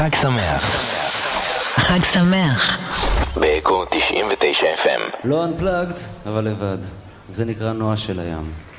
חג שמח. חג שמח. באקו 99 FM. לא unplugged, אבל לבד. זה נקרא נועה של הים.